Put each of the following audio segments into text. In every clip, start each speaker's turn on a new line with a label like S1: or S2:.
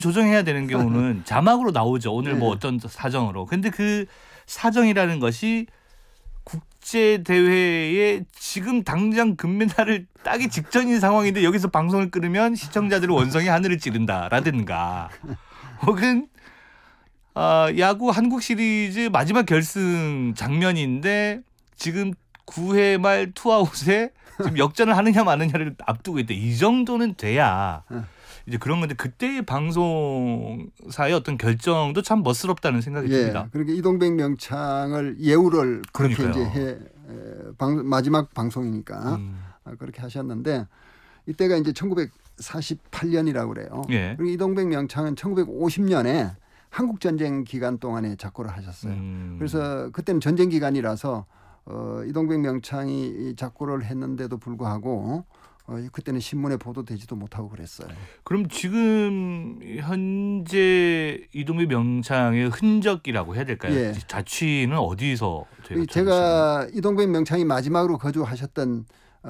S1: 조정해야 되는 경우는 자막으로 나오죠. 오늘 뭐 어떤 사정으로. 근데 그 사정이라는 것이 국제 대회에 지금 당장 금메달을 따기 직전인 상황인데 여기서 방송을 끊으면 시청자들의 원성이 하늘을 찌른다라든가 혹은 야구 한국 시리즈 마지막 결승 장면인데 지금 9회 말 투아웃에 지금 역전을 하느냐 마느냐를 앞두고 있대. 이 정도는 돼야 이제 그런 건데 그때의 방송사의 어떤 결정도 참 멋스럽다는 생각이 듭니다.
S2: 그러니까 이동백 명창을 예우를 그렇게
S1: 그러니까요.
S2: 이제 마지막 방송이니까 그렇게 하셨는데 이때가 이제 1948년이라고 그래요.
S1: 예.
S2: 그리고 이동백 명창은 1950년에 한국 전쟁 기간 동안에 작고를 하셨어요. 그래서 그때는 전쟁 기간이라서 이동백 명창이 작고를 했는데도 불구하고 그때는 신문에 보도되지도 못하고 그랬어요.
S1: 그럼 지금 현재 이동백 명창의 흔적이라고 해야 될까요?
S2: 예.
S1: 자취는 어디서
S2: 제가 이동백 명창이 마지막으로 거주하셨던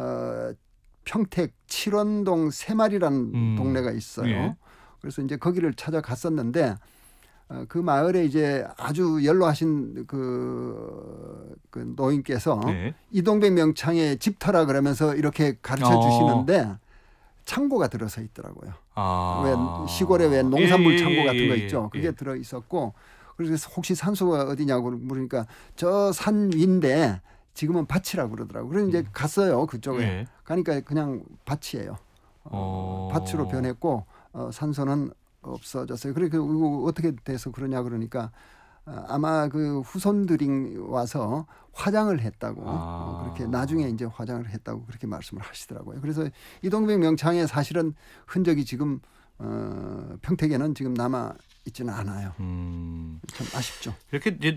S2: 평택 칠원동 새마리라는 동네가 있어요.
S1: 예.
S2: 그래서 이제 거기를 찾아갔었는데 그 마을에 이제 아주 연로하신 그 노인께서 이동백 명창의 집터라 그러면서 이렇게 가르쳐 주시는데 창고가 들어서 있더라고요. 왜 시골에 왜 농산물 창고 같은 거 있죠. 그게 들어 있었고 그래서 혹시 산소가 어디냐고 물으니까 저 산 위인데 지금은 밭이라고 그러더라고요. 그래서 이제 갔어요. 그쪽에. 가니까 그냥 밭이에요. 밭으로 변했고 산소는 없어졌어요. 그래 어떻게 돼서 그러냐 그러니까 아마 그 후손들이 와서 화장을 했다고 그렇게 나중에 이제 화장을 했다고 그렇게 말씀을 하시더라고요. 그래서 이동백 명창의 사실은 흔적이 지금 평택에는 지금 남아 있지는 않아요. 참 아쉽죠.
S1: 이렇게 이제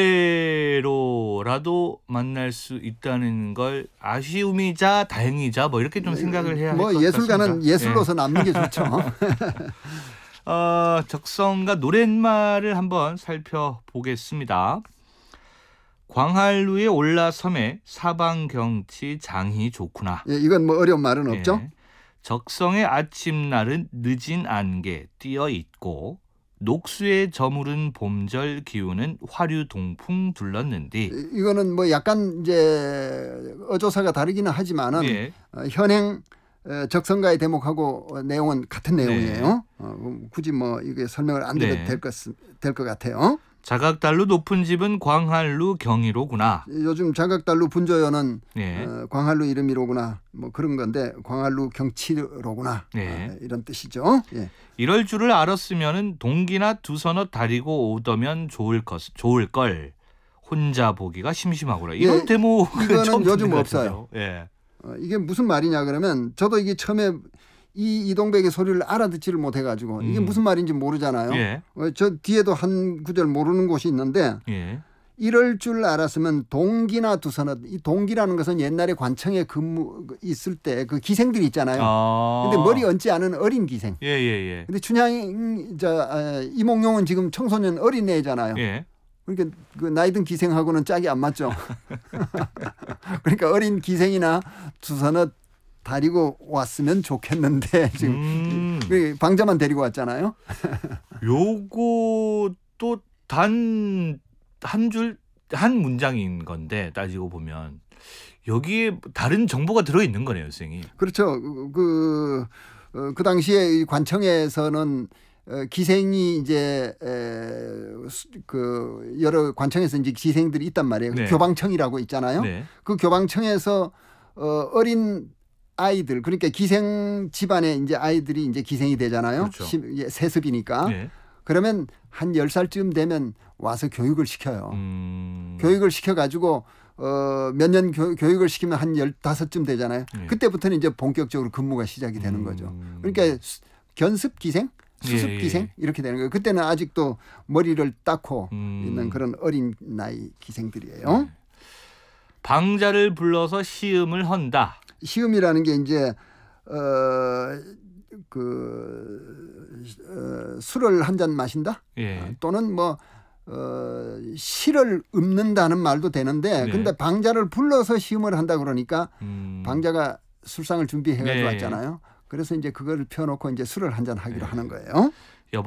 S1: 노래로라도 만날 수 있다는 걸 아쉬움이자 다행이자 뭐 이렇게 좀 생각을 해야 할 것 같습니다.
S2: 예술가는 예술로서 남는 게 좋죠.
S1: 적성과 노랫말을 한번 살펴보겠습니다. 광활루에 올라섬에 사방경치 장이 좋구나.
S2: 이건 뭐 어려운 말은 없죠.
S1: 적성의 아침날은 늦은 안개 띄어 있고 녹수에 저무른 봄절 기운은 화류 동풍 둘렀는디. 이거는
S2: 뭐 약간 이제 어조사가 다르기는 하지만은 현행 적성가의 대목하고 내용은 같은 내용이에요. 굳이 뭐 이게 설명을 안 드려도 될 것 같아요.
S1: 자각달루 높은 집은 광활루 경이로구나.
S2: 요즘 자각달루 분조연은 광활루 이름이로구나. 뭐 그런 건데 광활루 경치로구나. 이런 뜻이죠.
S1: 이럴 줄을 알았으면은 동기나 두서너 다리고 오더면 좋을 걸. 혼자 보기가 심심하구나. 이런 대목은
S2: 이거는 요즘 없어요.
S1: 예.
S2: 이게 무슨 말이냐 그러면 저도 이게 처음에 이 이동백의 소리를 알아듣지를 못해가지고 이게 무슨 말인지 모르잖아요. 저 뒤에도 한 구절 모르는 곳이 있는데 이럴 줄 알았으면 동기나 두서너. 이 동기라는 것은 옛날에 관청에 근무 있을 때 그 기생들이 있잖아요. 근데 머리 얹지 않은 어린 기생. 근데 춘향 이몽룡은 지금 청소년 어린애잖아요. 그러니까 그 나이든 기생하고는 짝이 안 맞죠. 그러니까 어린 기생이나 두서너 다리고 왔으면 좋겠는데 지금 방자만 데리고 왔잖아요.
S1: 요것도 단 한 문장인 건데 따지고 보면 여기에 다른 정보가 들어 있는 거네요, 선생님.
S2: 그렇죠. 그 당시에 관청에서는 기생이 이제 그 여러 관청에서 이제 기생들이 있단 말이에요. 교방청이라고 있잖아요. 그 교방청에서 어린 아이들 그러니까 기생 집안의 이제 아이들이 이제 기생이 되잖아요. 세습이니까. 그러면 한 10살쯤 되면 와서 교육을 시켜요. 교육을 시켜가지고 몇 년 교육을 시키면 한 15쯤 되잖아요. 그때부터는 이제 본격적으로 근무가 시작이 되는 거죠. 그러니까 견습 기생? 수습 기생? 이렇게 되는 거예요. 그때는 아직도 머리를 닦고 있는 그런 어린 나이 기생들이에요.
S1: 방자를 불러서 시음을 헌다.
S2: 시음이라는 게 이제 술을 한 잔 마신다. 또는 뭐 시를 읊는다는 말도 되는데 근데 방자를 불러서 시음을 한다 그러니까 방자가 술상을 준비해가지고 왔잖아요. 그래서 이제 그걸 펴놓고 이제 술을 한 잔 하기로 하는 거예요.